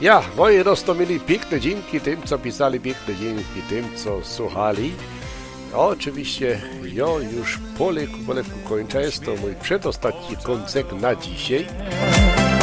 Ja, moi roztomili piękne dzięki tym, co pisali, piękne dzięki tym, co słuchali. Oczywiście ja już poleku kończę, jest to mój przedostatni koncert na dzisiaj.